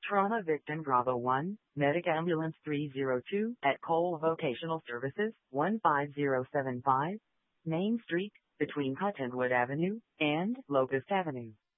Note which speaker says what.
Speaker 1: Trauma Victim Bravo 1, Medic Ambulance 302 at Cole Vocational Services, 15075, Main Street, between Cottonwood Avenue and Locust Avenue.